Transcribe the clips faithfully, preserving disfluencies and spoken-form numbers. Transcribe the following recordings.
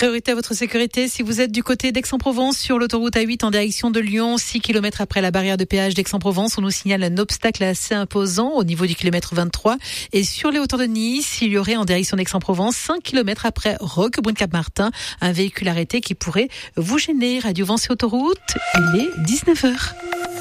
Priorité à votre sécurité si vous êtes du côté d'Aix-en-Provence sur l'autoroute A huit en direction de Lyon, six kilomètres après la barrière de péage d'Aix-en-Provence. On nous signale un obstacle assez imposant au niveau du kilomètre vingt-trois. Et sur les hauteurs de Nice, il y aurait en direction d'Aix-en-Provence, cinq kilomètres après Roquebrune-Cap-Martin, un véhicule arrêté qui pourrait vous gêner. Radio Vinci Autoroute, il est dix-neuf heures.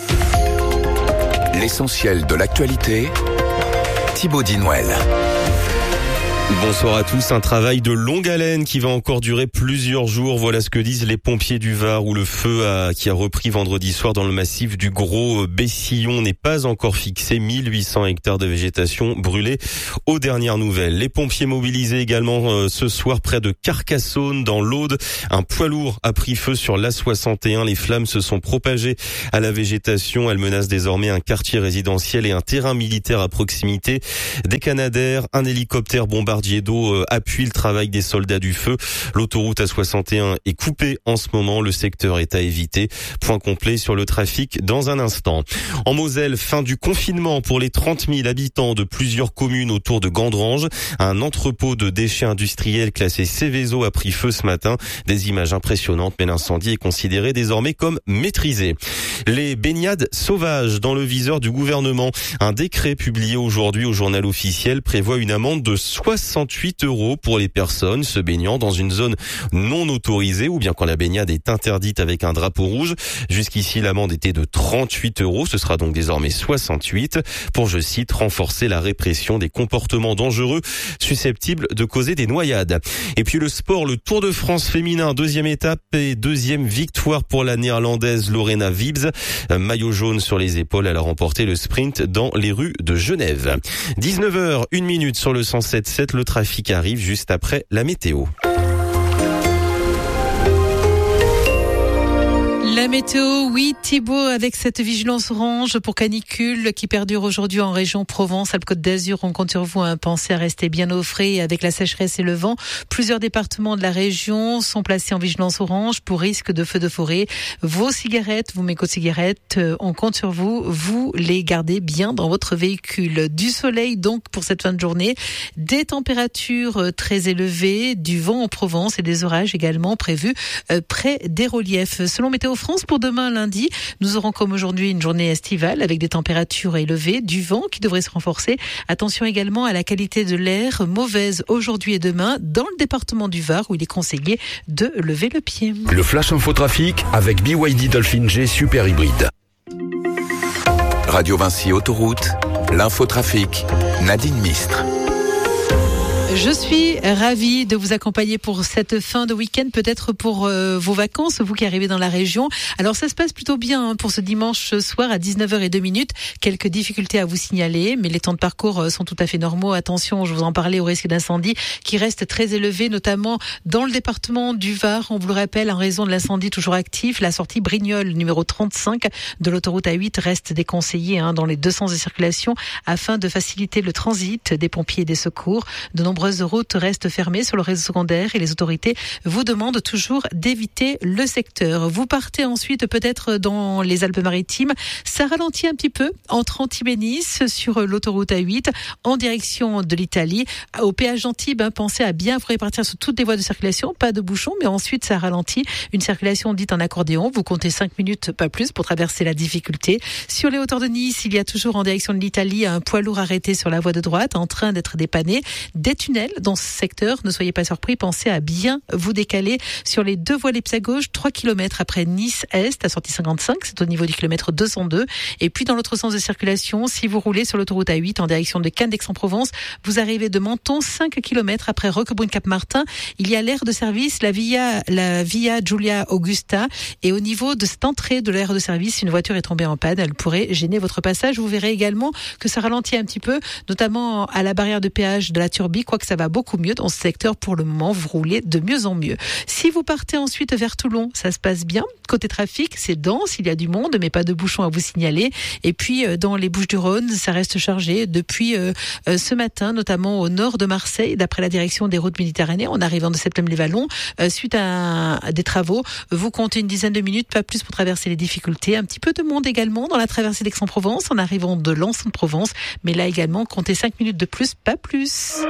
L'essentiel de l'actualité, Thibaut Dinouel. Bonsoir à tous. Un travail de longue haleine qui va encore durer plusieurs jours. Voilà ce que disent les pompiers du Var, où le feu a, qui a repris vendredi soir dans le massif du Gros Bessillon n'est pas encore fixé. mille huit cents hectares de végétation brûlés aux dernières nouvelles. Les pompiers mobilisés également euh, ce soir près de Carcassonne dans l'Aude. Un poids lourd a pris feu sur l'A soixante et un. Les flammes se sont propagées à la végétation. Elles menacent désormais un quartier résidentiel et un terrain militaire à proximité. Des Canadair, un hélicoptère bombardier d'eau appuie le travail des soldats du feu. L'autoroute A soixante et un est coupée en ce moment. Le secteur est à éviter. Point complet sur le trafic dans un instant. En Moselle, fin du confinement pour les trente mille habitants de plusieurs communes autour de Gandrange. Un entrepôt de déchets industriels classé Céveso a pris feu ce matin. Des images impressionnantes, mais l'incendie est considéré désormais comme maîtrisé. Les baignades sauvages dans le viseur du gouvernement. Un décret publié aujourd'hui au journal officiel prévoit une amende de soixante-huit euros pour les personnes se baignant dans une zone non autorisée ou bien quand la baignade est interdite avec un drapeau rouge. Jusqu'ici, l'amende était de trente-huit euros. Ce sera donc désormais soixante-huit pour, je cite, renforcer la répression des comportements dangereux susceptibles de causer des noyades. Et puis le sport, le Tour de France féminin, deuxième étape et deuxième victoire pour la néerlandaise Lorena Wiebes. Maillot jaune sur les épaules, elle a remporté le sprint dans les rues de Genève. dix-neuf heures, une minute sur le cent sept virgule sept. Le trafic arrive juste après la météo. La météo, oui Thibaut, avec cette vigilance orange pour canicule qui perdure aujourd'hui en région Provence-Alpes-Côte d'Azur. On compte sur vous, hein, pensez à rester bien au frais avec la sécheresse et le vent. Plusieurs départements de la région sont placés en vigilance orange pour risque de feux de forêt. Vos cigarettes, vos mégots de cigarettes, on compte sur vous, vous les gardez bien dans votre véhicule. Du soleil donc pour cette fin de journée, des températures très élevées, du vent en Provence et des orages également prévus près des reliefs. Selon Météo France, pour demain lundi, nous aurons comme aujourd'hui une journée estivale avec des températures élevées, du vent qui devrait se renforcer. Attention également à la qualité de l'air, mauvaise aujourd'hui et demain dans le département du Var où il est conseillé de lever le pied. Le Flash Infotrafic avec B Y D Dolphin G Super Hybride. Radio Vinci Autoroute, l'infotrafic, Nadine Mistre. Je suis ravie de vous accompagner pour cette fin de week-end, peut-être pour euh, vos vacances, vous qui arrivez dans la région. Alors ça se passe plutôt bien hein, pour ce dimanche soir à dix-neuf heures zéro deux minutes. Quelques difficultés à vous signaler, mais les temps de parcours sont tout à fait normaux. Attention, je vous en parlais, au risque d'incendie qui reste très élevé, notamment dans le département du Var. On vous le rappelle, en raison de l'incendie toujours actif, la sortie Brignoles numéro trente-cinq de l'autoroute A huit reste déconseillée hein, dans les deux sens de circulation afin de faciliter le transit des pompiers et des secours. De nombreux nombreuses routes restent fermées sur le réseau secondaire et les autorités vous demandent toujours d'éviter le secteur. Vous partez ensuite peut-être dans les Alpes-Maritimes. Ça ralentit un petit peu entre Antibes et Nice sur l'autoroute A huit en direction de l'Italie. Au péage d'Antibes, hein, pensez à bien vous répartir sur toutes les voies de circulation. Pas de bouchons, mais ensuite ça ralentit. Une circulation dite en accordéon. Vous comptez cinq minutes, pas plus, pour traverser la difficulté. Sur les hauteurs de Nice, il y a toujours en direction de l'Italie un poids lourd arrêté sur la voie de droite en train d'être dépanné. Des tunnels dans ce secteur, ne soyez pas surpris, pensez à bien vous décaler sur les deux voies Leipzig à gauche, trois kilomètres après Nice-Est, à sortie cinquante-cinq, c'est au niveau du kilomètre deux cent deux. Et puis dans l'autre sens de circulation, si vous roulez sur l'autoroute A huit en direction de Cannes d'Aix-en-Provence, vous arrivez de Menton, cinq kilomètres après Roquebrune-Cap-Martin. Il y a l'aire de service, la Via, la Via Giulia Augusta. Et au niveau de cette entrée de l'aire de service, une voiture est tombée en panne, elle pourrait gêner votre passage. Vous verrez également que ça ralentit un petit peu, notamment à la barrière de péage de la Turbie, quoique ça va beaucoup mieux dans ce secteur pour le moment, vous roulez de mieux en mieux. Si vous partez ensuite vers Toulon, ça se passe bien. Côté trafic, c'est dense, il y a du monde, mais pas de bouchons à vous signaler. Et puis dans les Bouches-du-Rhône, ça reste chargé depuis euh, ce matin, notamment au nord de Marseille, d'après la direction des routes méditerranéennes, en arrivant de Septem-les-Vallons, euh, suite à, à des travaux. Vous comptez une dizaine de minutes, pas plus, pour traverser les difficultés. Un petit peu de monde également dans la traversée d'Aix-en-Provence, en arrivant de Lens-en-Provence, mais là également, comptez cinq minutes de plus, pas plus.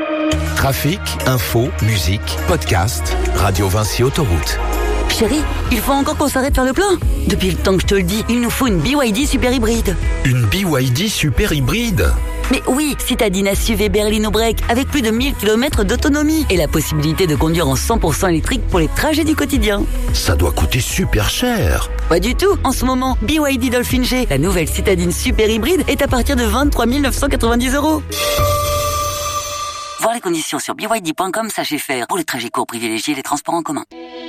Trafic, info, musique, podcast, Radio Vinci Autoroute. Chérie, il faut encore qu'on s'arrête faire le plein. Depuis le temps que je te le dis, il nous faut une B Y D super hybride. Une B Y D super hybride? Mais oui, citadine S U V Berlino Break avec plus de mille kilomètres d'autonomie et la possibilité de conduire en cent pour cent électrique pour les trajets du quotidien. Ça doit coûter super cher. Pas du tout. En ce moment, B Y D Dolphin G, la nouvelle citadine super hybride, est à partir de vingt-trois mille neuf cent quatre-vingt-dix euros. Voir les conditions sur b y d point com, sachez faire. Pour les trajets courts, privilégiez les transports en commun.